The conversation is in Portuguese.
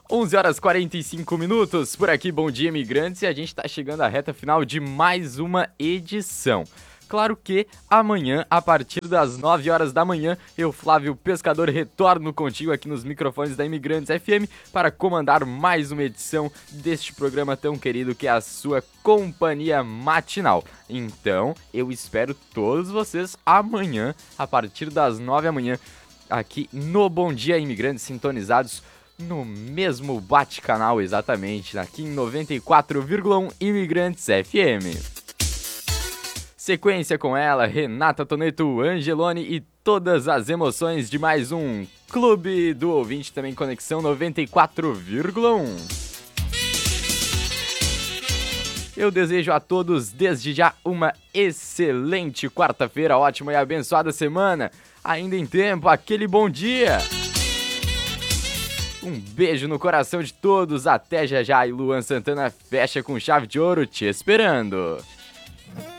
11 horas 45 minutos, por aqui, bom dia, imigrantes, e a gente tá chegando à reta final de mais uma edição. Claro que amanhã, a partir das 9 horas da manhã, eu, Flávio Pescador, retorno contigo aqui nos microfones da Imigrantes FM para comandar mais uma edição deste programa tão querido que é a sua companhia matinal. Então, eu espero todos vocês amanhã, a partir das 9 da manhã, aqui no Bom Dia Imigrantes, sintonizados no mesmo bate-canal, exatamente, aqui em 94,1 Imigrantes FM. Sequência com ela, Renata Toneto, Angeloni e todas as emoções de mais um Clube do Ouvinte, também Conexão 94,1. Eu desejo a todos, desde já, uma excelente quarta-feira, ótima e abençoada semana. Ainda em tempo, aquele bom dia. Um beijo no coração de todos, até já já, e Luan Santana fecha com chave de ouro te esperando.